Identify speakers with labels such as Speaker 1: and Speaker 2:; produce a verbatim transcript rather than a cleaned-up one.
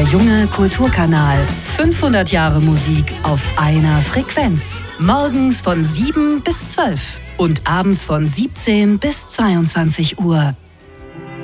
Speaker 1: junge Kulturkanal. fünfhundert Jahre Musik auf einer Frequenz. Morgens von sieben bis zwölf und abends von siebzehn bis zweiundzwanzig Uhr.